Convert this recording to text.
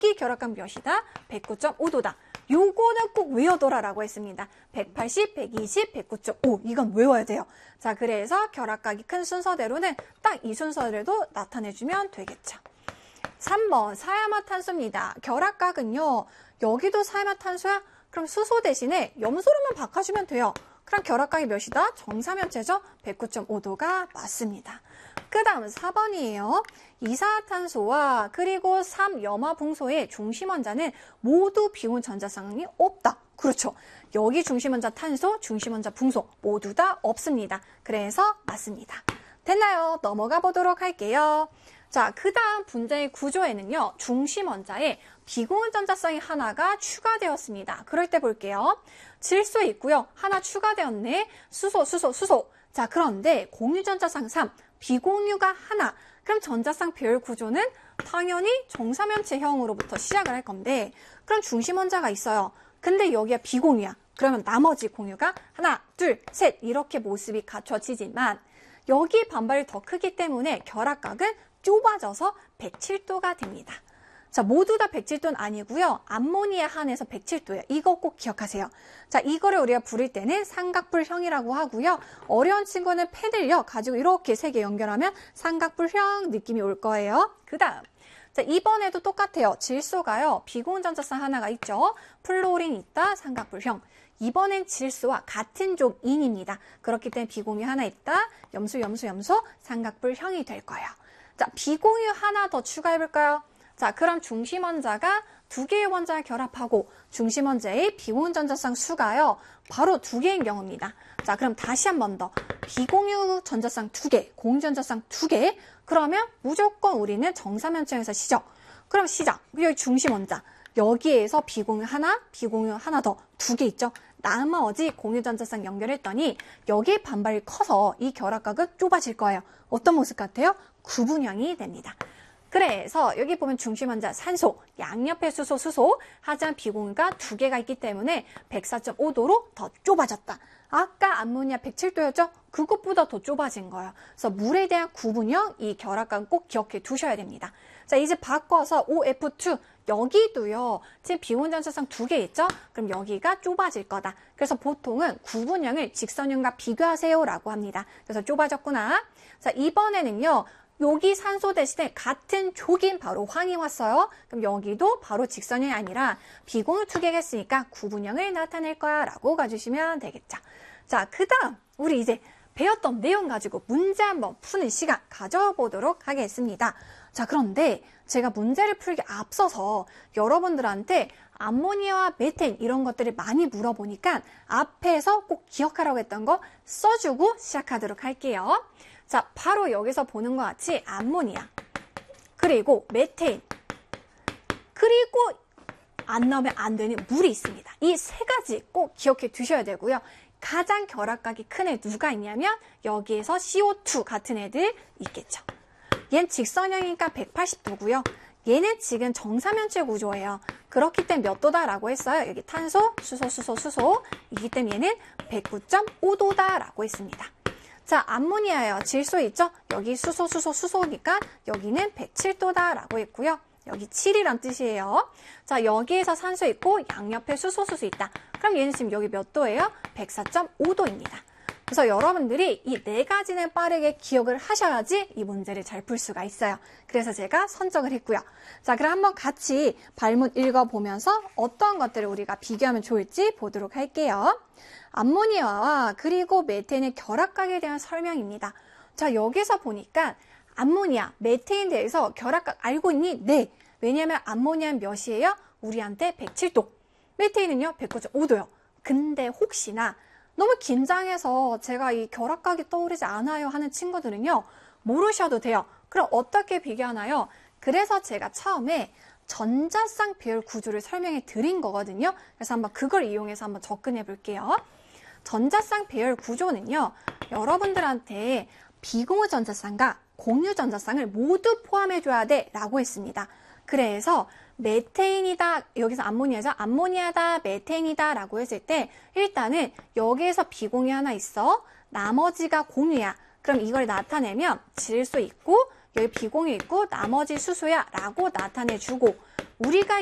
여기 결합각 몇이다? 109.5도다. 요거는 꼭 외워둬라라고 했습니다. 180, 120, 109.5 이건 외워야 돼요. 자, 그래서 결합각이 큰 순서대로는 딱 이 순서대로 나타내주면 되겠죠. 3번 사야마탄소입니다. 결합각은요. 여기도 사야마탄소야? 그럼 수소 대신에 염소로만 바꿔주면 돼요. 그럼 결합각이 몇이다? 정사면체죠? 109.5도가 맞습니다. 그 다음 4번이에요. 이산화탄소와 그리고 3염화붕소의 중심원자는 모두 비운 전자쌍이 없다. 그렇죠. 여기 중심원자 탄소, 중심원자 붕소 모두 다 없습니다. 그래서 맞습니다. 됐나요? 넘어가 보도록 할게요. 자, 그 다음 분자의 구조에는요. 중심원자에 비공유 전자쌍이 하나가 추가되었습니다. 그럴 때 볼게요. 질소 있고요. 하나 추가되었네. 수소. 자, 그런데 공유전자쌍 3, 비공유가 하나. 그럼 전자쌍 배열 구조는 당연히 정사면체형으로부터 시작을 할 건데 그럼 중심원자가 있어요. 근데 여기가 비공유야. 그러면 나머지 공유가 하나, 둘, 셋 이렇게 모습이 갖춰지지만 여기 반발이 더 크기 때문에 결합각은 좁아져서 107도가 됩니다. 자, 모두 다 107도는 아니고요. 암모니아 한에서 107도예요. 이거 꼭 기억하세요. 자, 이거를 우리가 부를 때는 삼각불형이라고 하고요. 어려운 친구는 펜을요 가지고 이렇게 세 개 연결하면 삼각불형 느낌이 올 거예요. 그 다음 자, 이번에도 똑같아요. 질소가요. 비공전자쌍 하나가 있죠. 플로린 있다. 삼각불형. 이번엔 질소와 같은 족인입니다. 그렇기 때문에 비공유 하나 있다. 염소 삼각불형이 될 거예요. 자, 비공유 하나 더 추가해볼까요? 자, 그럼 중심원자가 두 개의 원자를 결합하고 중심원자의 비공유 전자쌍 수가요. 바로 두 개인 경우입니다. 자, 그럼 다시 한 번 더. 비공유 전자쌍 두 개, 공유 전자쌍 두 개. 그러면 무조건 우리는 정사면체에서 시작. 그럼 시작. 여기 중심원자. 여기에서 비공유 하나 더 두 개 있죠. 나머지 공유 전자쌍 연결했더니 여기 반발이 커서 이 결합각은 좁아질 거예요. 어떤 모습 같아요? 구분형이 됩니다. 그래서 여기 보면 중심원자 산소, 양옆에 수소, 하지만 비공유가 두 개가 있기 때문에 104.5도로 더 좁아졌다. 아까 암모니아 107도였죠? 그것보다 더 좁아진 거예요. 그래서 물에 대한 구분형, 이 결합각은 꼭 기억해 두셔야 됩니다. 자, 이제 바꿔서 OF2, 여기도요. 지금 비공유전자쌍 두 개 있죠? 그럼 여기가 좁아질 거다. 그래서 보통은 구분형을 직선형과 비교하세요라고 합니다. 그래서 좁아졌구나. 자, 이번에는요. 여기 산소 대신에 같은 족인 바로 황이 왔어요. 그럼 여기도 바로 직선형이 아니라 비공유 두 개가 있으니까 구분형을 나타낼 거야 라고 가주시면 되겠죠. 자, 그 다음 우리 이제 배웠던 내용 가지고 문제 한번 푸는 시간 가져보도록 하겠습니다. 자, 그런데 제가 문제를 풀기 앞서서 여러분들한테 암모니아와 메탄 이런 것들을 많이 물어보니까 앞에서 꼭 기억하라고 했던 거 써주고 시작하도록 할게요. 자, 바로 여기서 보는 것 같이 암모니아, 그리고 메탄, 그리고 안 나오면 안 되는 물이 있습니다. 이 세 가지 꼭 기억해 두셔야 되고요. 가장 결합각이 큰 애 누가 있냐면 여기에서 CO2 같은 애들 있겠죠. 얘는 직선형이니까 180도고요. 얘는 지금 정사면체 구조예요. 그렇기 때문에 몇 도다라고 했어요. 여기 탄소, 수소이기 때문에 얘는 109.5도다라고 했습니다. 자, 암모니아예요. 질소 있죠? 여기 수소니까 여기는 107도다라고 했고요. 여기 7이란 뜻이에요. 자, 여기에서 산소 있고 양옆에 수소 있다. 그럼 얘는 지금 여기 몇 도예요? 104.5도입니다. 그래서 여러분들이 이 네 가지는 빠르게 기억을 하셔야지 이 문제를 잘 풀 수가 있어요. 그래서 제가 선정을 했고요. 자, 그럼 한번 같이 발문 읽어보면서 어떤 것들을 우리가 비교하면 좋을지 보도록 할게요. 암모니아와 그리고 메탄의 결합각에 대한 설명입니다. 자, 여기서 보니까 암모니아, 메탄에 대해서 결합각 알고 있니? 네. 왜냐하면 암모니아는 몇이에요? 우리한테 107도. 메탄은요? 109.5도요. 근데 혹시나 너무 긴장해서 제가 이 결합각이 떠오르지 않아요 하는 친구들은요. 모르셔도 돼요. 그럼 어떻게 비교하나요? 그래서 제가 처음에 전자쌍 배열 구조를 설명해 드린 거거든요. 그래서 한번 그걸 이용해서 한번 접근해 볼게요. 전자쌍 배열 구조는요. 여러분들한테 비공유 전자쌍과 공유 전자쌍을 모두 포함해줘야 돼 라고 했습니다. 그래서 메테인이다, 여기서 암모니아죠? 암모니아다, 메테인이다 라고 했을 때 일단은 여기에서 비공유 하나 있어. 나머지가 공유야. 그럼 이걸 나타내면 질소 있고 여기 비공유 있고 나머지 수소야 라고 나타내주고 우리가